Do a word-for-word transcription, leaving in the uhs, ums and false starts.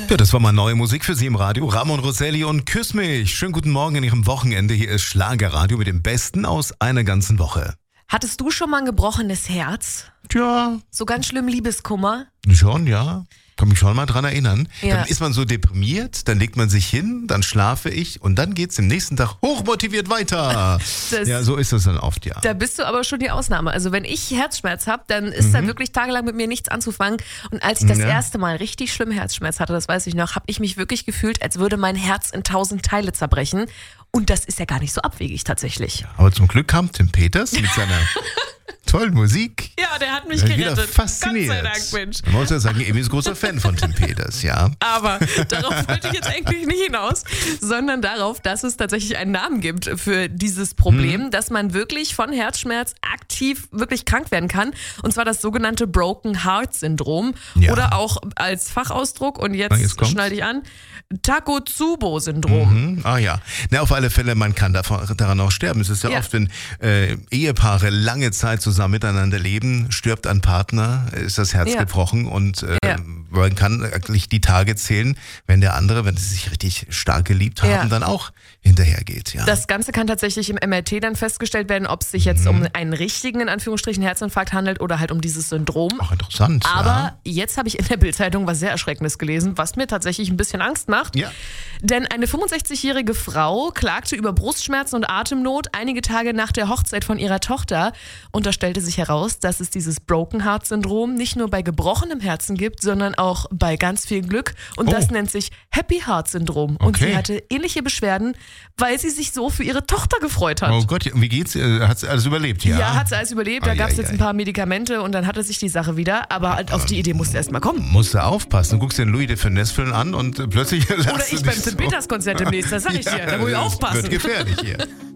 Ja, das war mal neue Musik für Sie im Radio. Ramon Rosselli und Küss mich. Schönen guten Morgen in Ihrem Wochenende. Hier ist Schlagerradio mit dem Besten aus einer ganzen Woche. Hattest du schon mal ein gebrochenes Herz? Tja, So ganz schlimm Liebeskummer? schon, ja. Kann mich schon mal dran erinnern. Ja. Dann ist man so deprimiert, dann legt man sich hin, dann schlafe ich und dann geht's am nächsten Tag hochmotiviert weiter. Das- ja, so ist das dann oft, ja. Da bist du aber schon die Ausnahme. Also wenn ich Herzschmerz habe, dann ist da wirklich tagelang mit mir nichts anzufangen. Und als ich das Ja. erste Mal richtig schlimm Herzschmerz hatte, das weiß ich noch, habe ich mich wirklich gefühlt, als würde mein Herz in tausend Teile zerbrechen. Und das ist ja gar nicht so abwegig tatsächlich. Aber zum Glück kam Tim Peters mit seiner tollen Musik. Ja, der hat mich Wieder gerettet. fasziniert. Gott sei Dank, Mensch. Man muss ja sagen, Emi ist großer Fan von Tim Peters, ja. Aber darauf wollte ich jetzt eigentlich nicht hinaus, sondern darauf, dass es tatsächlich einen Namen gibt für dieses Problem, Mhm. dass man wirklich von Herzschmerz aktiv wirklich krank werden kann. Und zwar das sogenannte Broken Heart Syndrom Ja. oder auch als Fachausdruck, und Na, jetzt, jetzt kommt's. schnall dich an, Takotsubo-Syndrom. Hm, ah ja. Na, auf alle Fälle, man kann davon, daran auch sterben. Es ist ja, Ja. oft, wenn äh, Ehepaare lange Zeit zusammen miteinander leben, stirbt ein Partner, ist das Herz Ja. gebrochen und äh, Ja. man kann eigentlich die Tage zählen, wenn der andere, wenn sie sich richtig stark geliebt haben, Ja. dann auch hinterhergeht. Ja. Das Ganze kann tatsächlich im M R T dann festgestellt werden, ob es sich jetzt um einen richtigen, in Anführungsstrichen, Herzinfarkt handelt oder halt um dieses Syndrom. Auch interessant. Aber ja. jetzt habe ich in der Bild-Zeitung was sehr Erschreckendes gelesen, was mir tatsächlich ein bisschen Angst macht. Ja. Denn eine fünfundsechzigjährige Frau klagte über Brustschmerzen und Atemnot einige Tage nach der Hochzeit von ihrer Tochter. Und da stellte sich heraus, dass es dieses Broken Heart Syndrom nicht nur bei gebrochenem Herzen gibt, sondern auch bei ganz viel Glück. Und Oh. das nennt sich Happy Heart Syndrom. Und Okay. sie hatte ähnliche Beschwerden, weil sie sich so für ihre Tochter gefreut hat. Oh Gott, ja, wie geht's? Äh, Hat sie alles überlebt, ja? Ja, hat sie alles überlebt, da Ai, gab es ai, jetzt ai. ein paar Medikamente und dann hatte sich die Sache wieder. Aber halt auf die Idee musste erst mal kommen. Musst du aufpassen. Du guckst den Louis de Finesse-Film an und äh, plötzlich Oder lachst du ich dich beim Tim so. Peters Konzert demnächst, das sag ich dir. Da muss ich das aufpassen. Wird gefährlich hier.